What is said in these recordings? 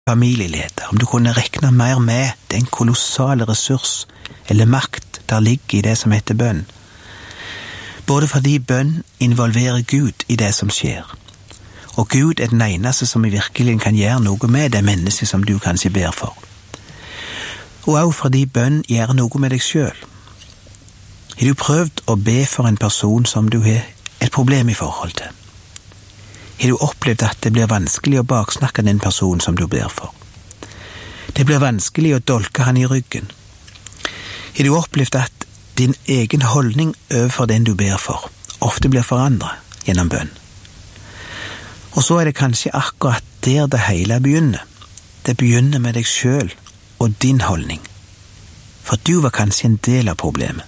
familieleder, om du kunne rekne mer med den kolossale ressurs eller makt der ligger i det som heter bønn. Både fordi bønn involverer Gud i det som skjer, og Gud er den eneste som i virkeligheten kan gjøre noe med det mennesket som du kanskje ber for. Og også fordi bønn gjør noe med deg selv. Har du prøvd å be for en person som du har et problem i forhold til? Har du opplevd at det blir vanskelig å baksnakke den personen som du ber for? Det blir vanskelig å dolke han i ryggen. Har du opplevd at din egen holdning overfor den du ber for ofte blir forandret gjennom bønn? Og så er det kanskje akkurat der det hele begynner. Det begynner med deg selv og din holdning. For du var kanskje en del av problemet.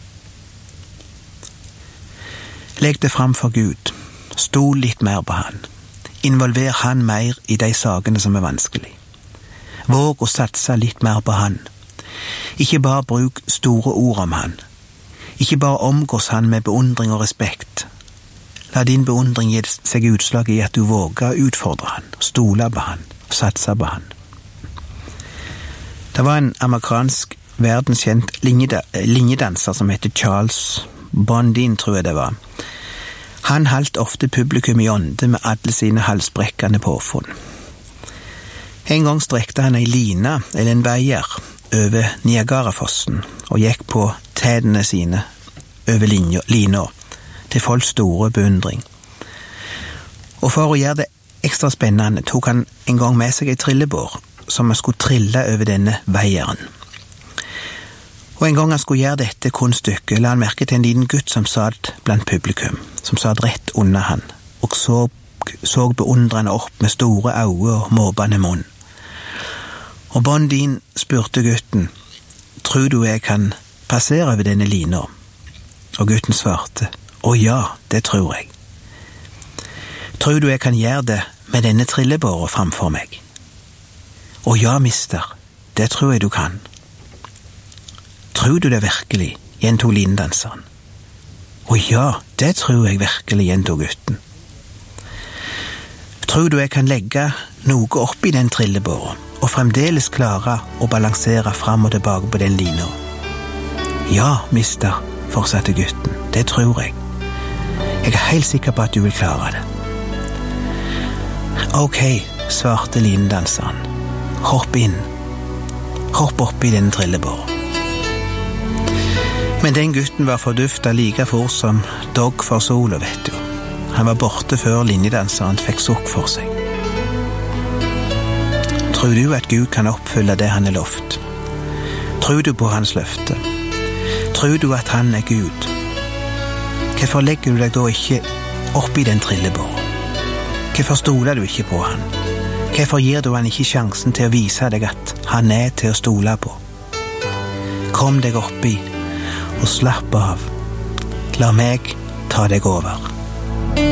Legg det fram for Gud. Stol litt mer på han. Involver han mer i de sakene som er vanskelig. Våg å satse litt mer på han. Ikke bare bruk store ord om han. Ikke bare omgås han med beundring og respekt. La din beundring gi seg utslag i at du våger å utfordre han, stole på han og satse på han. Det var en amerikansk verdenskjent linjedanser som heter Charles Blondin, tror jeg det var. Han holdt ofte publikum i ånde med alle sine halsbrekkende påfunn. En gang strekte han en line, eller en veier, over Niagarafossen og gikk på tædene sine over lina til folks store beundring. Og for å gjøre det ekstra spennende tok han en gang med seg en trillebår som han skulle trille over denne veieren. Og en gang han skulle gjøre dette kunststykket, la han merke til en liten gutt som satt blant publikum, som satt rett under han, og så beundrende opp med store øyne og måpende munn. Og Blondin spurte gutten, «Tror du jeg kan passere over denne lina?» Og gutten svarte, «Å ja, det tror jeg.» «Tror du jeg kan gjøre det med denne trillebåren framfor meg?» «Å ja, mister, det tror jeg du kan.» «Tror du det virkelig?» gjentog lindanseren. «Å ja, det tror jeg virkelig», gjentog gutten. «Tror du jeg kan legge noe oppi den trillebåren og fremdeles klare å balansere fram og tilbake på den lina?» «Ja, mister», fortsatte gutten, «det tror jeg. Jeg er helt sikker på at du vil klare det.» «Ok», svarte lindanseren. «Hopp inn. Hopp oppi den trillebåren.» Men den gutten var forduftet like fort som dogg for sola, vet du. Han var borte før linjedanseren fikk sukk for seg. Tror du at Gud kan oppfylle det han har lovt? Tror du på hans løfte? Tror du at han er Gud? Hvorfor legger du deg da ikke oppi den trillebåren? Hvorfor stoler du ikke på han? Hvorfor gir du han ikke sjansen til å vise deg at han er til å stole på? Kom deg oppi og slapp av. La meg ta deg over.